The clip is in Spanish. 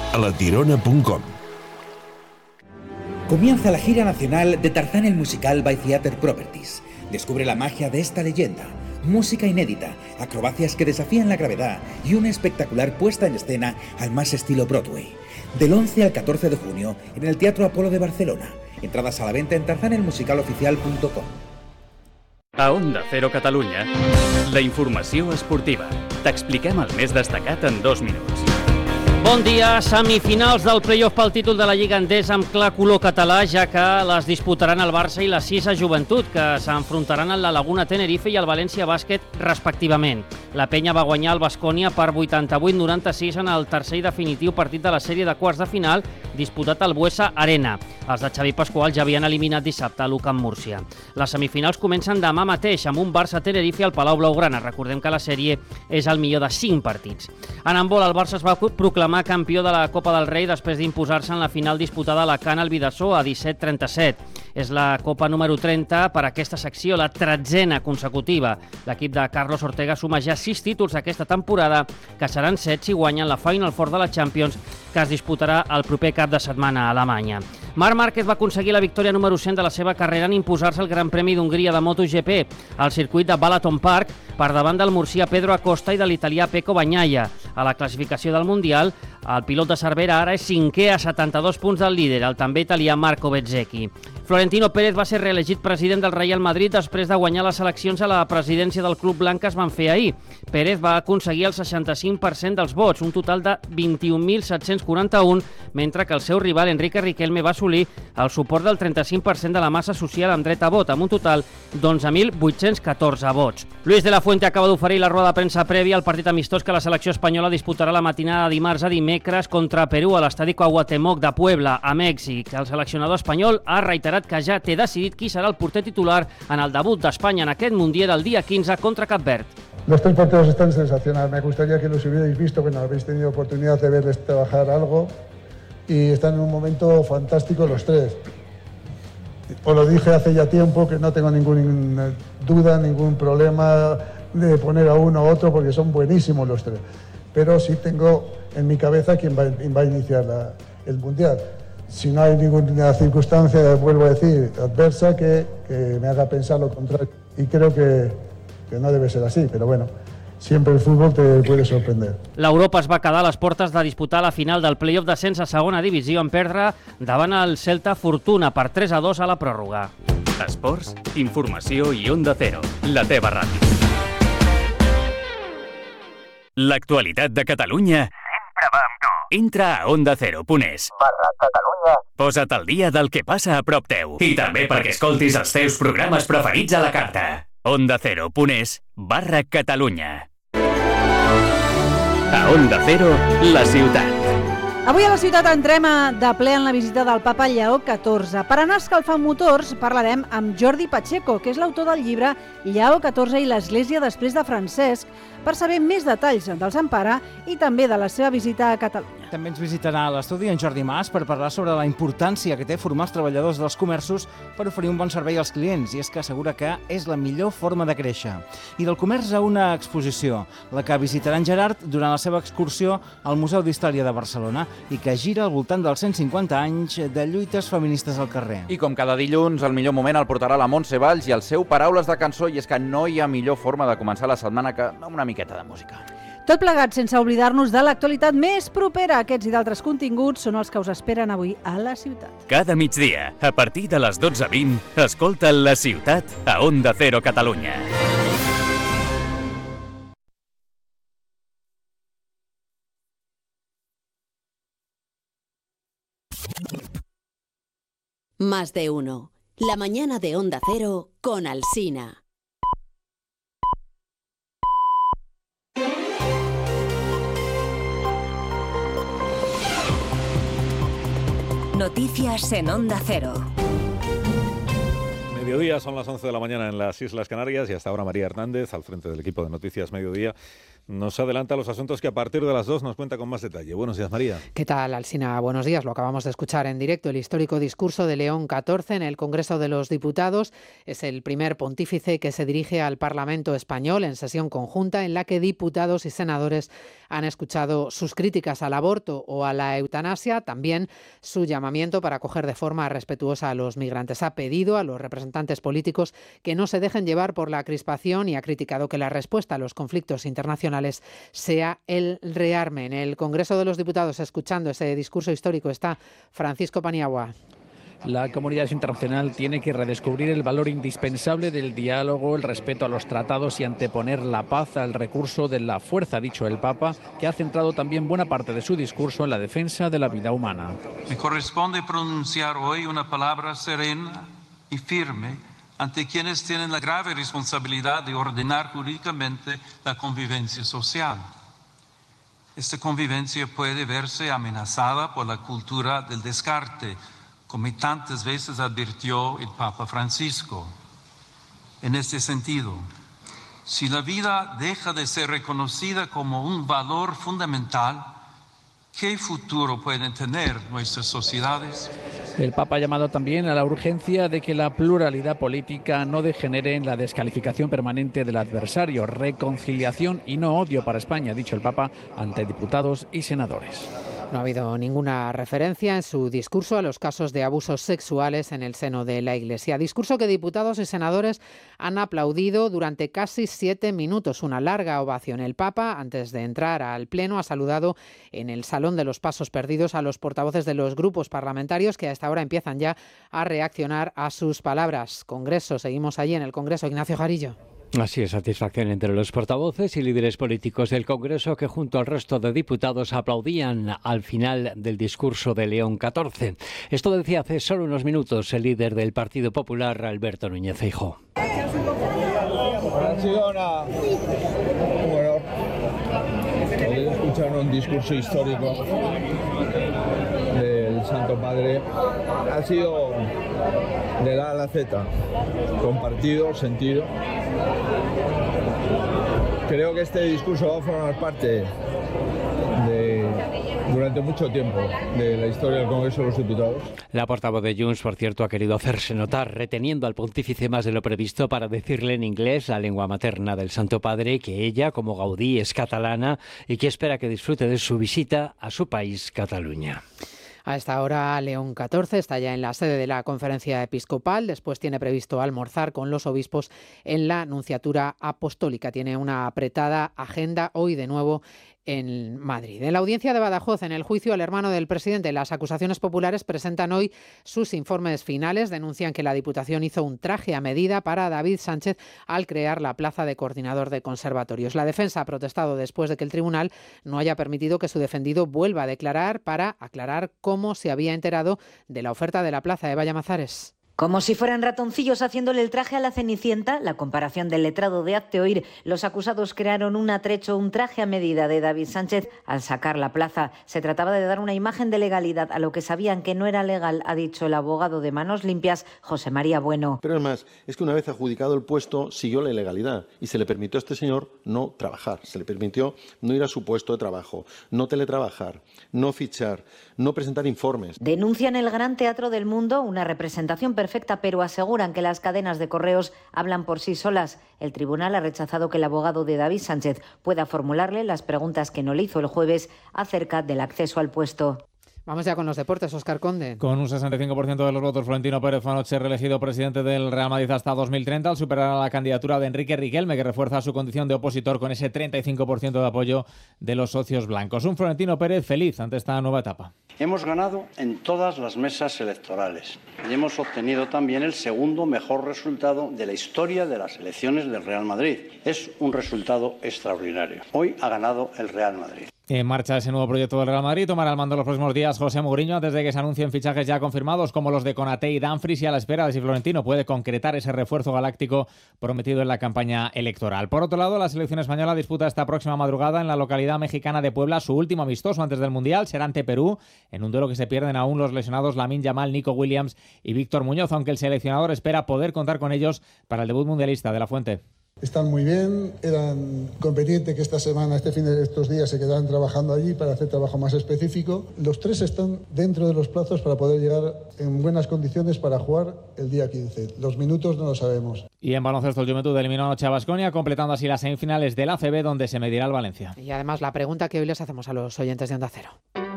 alatirona.com. Comienza la gira nacional de Tarzán el musical by Theater Properties. Descubre la magia de esta leyenda. Música inédita, acrobacias que desafían la gravedad y una espectacular puesta en escena al más estilo Broadway. Del 11 al 14 de junio en el Teatro Apolo de Barcelona. Entradas a la venta en tarzanelmusicaloficial.com. A Onda Cero Catalunya, la informació esportiva. T'expliquem el més destacat en 2 minuts. Bon dia, semifinals del play-off pel títol de la Lliga Endesa amb clar color català, ja que les disputaran el Barça i la Cisa Joventut, que s'enfrontaran en la Laguna Tenerife i el València Bàsquet, respectivament. La Penya va guanyar el Baskonia per 88-96 en el tercer i definitiu partit de la sèrie de quarts de final disputat al Buesa Arena. Els de Xavi Pasqual ja havien eliminat dissabte a l'UCAM Múrcia. Les semifinals comencen demà mateix amb un Barça-Tenerife al Palau Blaugrana. Recordem que la sèrie és el millor de 5 partits. En handbol, el Barça es va proclamar campió de la Copa del Rei després d'imposar-se en la final disputada a Alacant al Bidasoa a 17-37. És la Copa número 30 per a aquesta secció, la 13ª consecutiva. L'equip de Carlos Ortega suma ja 6 títols aquesta temporada, que seran 7 si guanyen la Final Four de la Champions, que es disputarà el proper cap de setmana a Alemanya. Marc Márquez va aconseguir la victòria número 100 de la seva carrera en imposar-se al Gran Premi d'Hongria de MotoGP al circuit de Balaton Park per davant del murcià Pedro Acosta i de l'italià Pecco Bagnaia. A la classificació del Mundial, el pilot de Cervera ara és 5è a 72 punts del líder, el també italià Marco Bezzecchi. Florentino Pérez va ser reelegit president del Real Madrid després de guanyar les eleccions a la presidència del club blanc que es van fer ahir. Pérez va aconseguir el 65% dels vots, un total de 21.741, mentre que el seu rival Enrique Riquelme va assolir el suport del 35% de la massa social amb dret a vot, amb un total d'11.814 vots. Luis de la Fuente acaba d'oferir la roda de premsa prèvia al partit amistós que la selecció espanyola disputarà la matinada de dimarts a dimecres contra Perú a l'estadi Cuauhtémoc de Puebla, a Mèxic. El seleccionador espanyol ha reiterat que ja té decidit qui serà el porter titular en el debut d'Espanya en aquest Mundial el dia 15 contra Cap Verd. Los 3 porteros están sensacionales. Me gustaría que los hubierais visto, que no habéis tenido oportunidad de verles trabajar algo. Y están en un momento fantástico los 3. Os lo dije hace ya tiempo que no tengo ninguna duda, ningún problema de poner a uno u otro porque son buenísimos los 3. Pero sí tengo en mi cabeza quién va a iniciar el Mundial. Si no hay ninguna circunstancia, vuelvo a decir, adversa que me haga pensar lo contrario. Y creo que no debe ser así, pero bueno, siempre el fútbol te puede sorprender. L'Europa es va quedar a les portes de disputar la final del play-off d'ascens a segona divisió en perdre davant el Celta Fortuna per 3-2 a la pròrroga. Esports, informació i Onda Cero, la teva ràdio. L'actualitat de Catalunya sempre va amb tu. Entra a ondacero.es/Catalunya. Posa't al dia del que passa a prop teu. I també perquè escoltis els teus programes preferits a la carta. ondacero.es/Catalunya. A Onda Cero, la ciutat. Avui a la ciutat entrem de ple en la visita del papa Lleó XIV. Per anar escalfant motors parlarem amb Jordi Pacheco, que és l'autor del llibre Lleó XIV i l'Església després de Francesc, per saber més detalls dels empara i també de la seva visita a Catalunya. També ens visitarà a l'estudi en Jordi Mas per parlar sobre la importància que té formar els treballadors dels comerços per oferir un bon servei als clients, i és que assegura que és la millor forma de créixer. I del comerç a una exposició, la que visitarà en Gerard durant la seva excursió al Museu d'Història de Barcelona i que gira al voltant dels 150 anys de lluites feministes al carrer. I com cada dilluns, el millor moment el portarà la Montse Valls i el seu Paraules de cançó, i és que no hi ha millor forma de començar la setmana que amb una miqueta de música. Tot plegat sense oblidar-nos de l'actualitat més propera. Aquests i d'altres continguts són els que us esperen avui a la ciutat. Cada migdia, a partir de les 12:20, escolta La Ciutat a Onda Cero Catalunya. Más de uno. La mañana de Onda Cero con Alsina. Noticias en Onda Cero. Mediodía, son las 11 de la mañana en las Islas Canarias y hasta ahora María Hernández, al frente del equipo de Noticias Mediodía. nos adelanta los asuntos que a partir de las 2 nos cuenta con más detalle. Buenos días, María. ¿Qué tal, Alsina? Buenos días. Lo acabamos de escuchar en directo. El histórico discurso de León XIV en el Congreso de los Diputados es el primer pontífice que se dirige al Parlamento español en sesión conjunta en la que diputados y senadores han escuchado sus críticas al aborto o a la eutanasia, también su llamamiento para acoger de forma respetuosa a los migrantes. Ha pedido a los representantes políticos que no se dejen llevar por la crispación y ha criticado que la respuesta a los conflictos internacionales sea el rearme. En el Congreso de los Diputados, escuchando ese discurso histórico, está Francisco Paniagua. La comunidad internacional tiene que redescubrir el valor indispensable del diálogo, el respeto a los tratados y anteponer la paz al recurso de la fuerza, ha dicho el Papa, que ha centrado también buena parte de su discurso en la defensa de la vida humana. Me corresponde pronunciar hoy una palabra serena y firme ante quienes tienen la grave responsabilidad de ordenar jurídicamente la convivencia social. Esta convivencia puede verse amenazada por la cultura del descarte, como tantas veces advirtió el Papa Francisco. En este sentido, si la vida deja de ser reconocida como un valor fundamental, ¿qué futuro pueden tener nuestras sociedades? El Papa ha llamado también a la urgencia de que la pluralidad política no degenere en la descalificación permanente del adversario, reconciliación y no odio para España, ha dicho el Papa ante diputados y senadores. No ha habido ninguna referencia en su discurso a los casos de abusos sexuales en el seno de la Iglesia. Discurso que diputados y senadores han aplaudido durante casi 7 minutos. Una larga ovación. El Papa, antes de entrar al Pleno, ha saludado en el Salón de los Pasos Perdidos a los portavoces de los grupos parlamentarios que a esta hora empiezan ya a reaccionar a sus palabras. Congreso, seguimos allí en el Congreso. Ignacio Jarillo. Así es, satisfacción entre los portavoces y líderes políticos del Congreso que junto al resto de diputados aplaudían al final del discurso de León XIV. Esto decía hace solo unos minutos el líder del Partido Popular, Alberto Núñez Feijóo. Ha sido un honor poder escuchar un discurso histórico del Santo Padre. Ha sido de la A a la Z, compartido, sentido. Creo que este discurso va a formar parte durante mucho tiempo de la historia del Congreso de los Diputados. La portavoz de Junts, por cierto, ha querido hacerse notar, reteniendo al pontífice más de lo previsto para decirle en inglés, la lengua materna del Santo Padre, que ella, como Gaudí, es catalana y que espera que disfrute de su visita a su país, Cataluña. A esta hora, León XIV está ya en la sede de la Conferencia Episcopal. Después tiene previsto almorzar con los obispos en la Nunciatura Apostólica. Tiene una apretada agenda hoy de nuevo en Madrid. En la audiencia de Badajoz, en el juicio al hermano del presidente, las acusaciones populares presentan hoy sus informes finales. Denuncian que la Diputación hizo un traje a medida para David Sánchez al crear la plaza de coordinador de conservatorios. La defensa ha protestado después de que el tribunal no haya permitido que su defendido vuelva a declarar para aclarar cómo se había enterado de la oferta de la plaza. Eva Llamazares. Como si fueran ratoncillos haciéndole el traje a la Cenicienta, la comparación del letrado de hazte oír, los acusados crearon un atrecho, un traje a medida de David Sánchez al sacar la plaza. Se trataba de dar una imagen de legalidad a lo que sabían que no era legal, ha dicho el abogado de Manos Limpias, José María Bueno. Pero además, es que una vez adjudicado el puesto, siguió la ilegalidad y se le permitió a este señor no trabajar, se le permitió no ir a su puesto de trabajo, no teletrabajar, no fichar, no presentar informes. Denuncian el Gran Teatro del Mundo, una representación perfecta, pero aseguran que las cadenas de correos hablan por sí solas. El tribunal ha rechazado que el abogado de David Sánchez pueda formularle las preguntas que no le hizo el jueves acerca del acceso al puesto. Vamos ya con los deportes, Óscar Conde. Con un 65% de los votos, Florentino Pérez fue anoche reelegido presidente del Real Madrid hasta 2030 al superar a la candidatura de Enrique Riquelme, que refuerza su condición de opositor con ese 35% de apoyo de los socios blancos. Un Florentino Pérez feliz ante esta nueva etapa. Hemos ganado en todas las mesas electorales y hemos obtenido también el segundo mejor resultado de la historia de las elecciones del Real Madrid. Es un resultado extraordinario. Hoy ha ganado el Real Madrid. En marcha ese nuevo proyecto del Real Madrid. Tomará el mando los próximos días José Mourinho antes de que se anuncien fichajes ya confirmados como los de Konaté y Dumfries y a la espera de si Florentino puede concretar ese refuerzo galáctico prometido en la campaña electoral. Por otro lado, la selección española disputa esta próxima madrugada en la localidad mexicana de Puebla su último amistoso antes del Mundial. Será ante Perú en un duelo que se pierden aún los lesionados Lamine Yamal, Nico Williams y Víctor Muñoz, aunque el seleccionador espera poder contar con ellos para el debut mundialista. De la Fuente. Están muy bien, eran conveniente que esta semana, estos días se quedaran trabajando allí para hacer trabajo más específico. Los 3 están dentro de los plazos para poder llegar en buenas condiciones para jugar el día 15. Los minutos no lo sabemos. Y en baloncesto, el Juventud eliminó anoche a Baskonia, completando así las semifinales del ACB, donde se medirá el Valencia. Y además la pregunta que hoy les hacemos a los oyentes de Onda Cero.